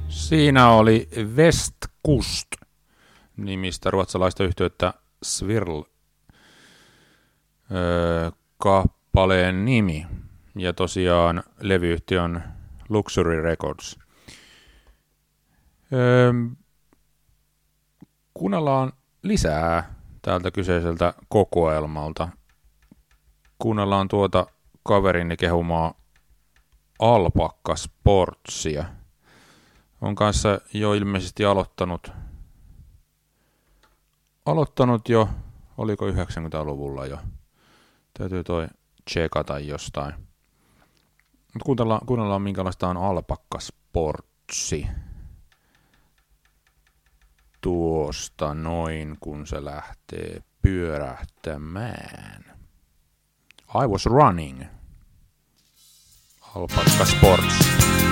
Siinä oli Westkust nimistä ruotsalaista yhtiötä Svirl kappaleen nimi. Ja tosiaan levyyhtiö on Luxury Records. Kuunnellaan lisää tältä kyseiseltä kokoelmalta. Kuunnellaan tuota kaverini kehumaa Alpakka Sportsia. On kanssa jo ilmeisesti aloittanut jo, oliko 90-luvulla jo. Täytyy toi tsekata jostain. Mutta kuunnellaan minkälaista on Alpakka Sportsi. Tuosta noin, kun se lähtee pyörähtämään. I was running. Alpakka Sports.